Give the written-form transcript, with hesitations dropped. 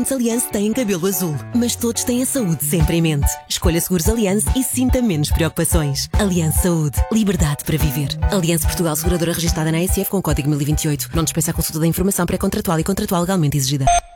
Allianz têm cabelo azul, mas todos têm a saúde sempre em mente. Escolha Seguros Allianz e sinta menos preocupações. Allianz Saúde. Liberdade para viver. Allianz Portugal, seguradora registada na ASF com o código 1028. Não dispensa a consulta da informação pré-contratual e contratual legalmente exigida.